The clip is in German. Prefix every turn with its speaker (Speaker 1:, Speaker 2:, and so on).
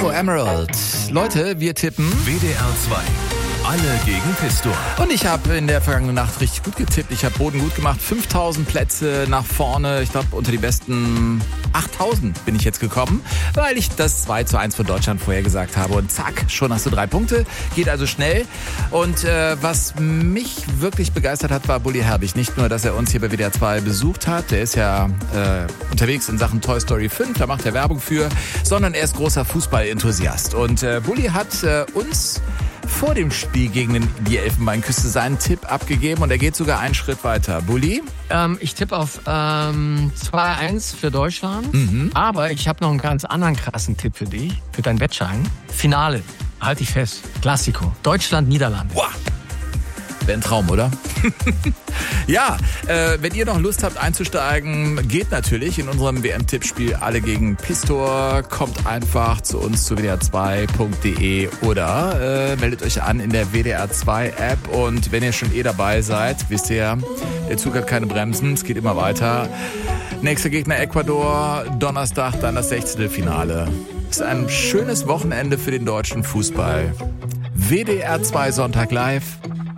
Speaker 1: Bravo Emerald. Leute, wir tippen
Speaker 2: WDR 2. Alle gegen Pistor.
Speaker 1: Und ich habe in der vergangenen Nacht richtig gut getippt. Ich habe Boden gut gemacht. 5000 Plätze nach vorne. Ich glaube, unter die besten 8000 bin ich jetzt gekommen, weil ich das 2:1 für Deutschland vorhergesagt habe. Und zack, schon hast du 3 Punkte. Geht also schnell. Und was mich wirklich begeistert hat, war Bully Herbig. Nicht nur, dass er uns hier bei WDR 2 besucht hat. Der ist ja unterwegs in Sachen Toy Story 5. Da macht er Werbung für. Sondern er ist großer Fußballenthusiast. Und Bully hat uns vor dem Spiel gegen die Elfenbeinküste seinen Tipp abgegeben und er geht sogar einen Schritt weiter. Bulli?
Speaker 3: Ich tippe auf 2:1 für Deutschland, aber ich habe noch einen ganz anderen krassen Tipp für dich, für deinen Wettschein. Finale, halt dich fest, Klassiko, Deutschland-Niederlande.
Speaker 1: Wow. Wäre ein Traum, oder? Ja, wenn ihr noch Lust habt einzusteigen, geht natürlich in unserem WM-Tippspiel Alle gegen Pistor. Kommt einfach zu uns zu wdr2.de oder meldet euch an in der WDR 2 App. Und wenn ihr schon dabei seid, wisst ihr, der Zug hat keine Bremsen, es geht immer weiter. Nächster Gegner Ecuador, Donnerstag dann das 16. Ist ein schönes Wochenende für den deutschen Fußball. WDR 2 Sonntag live.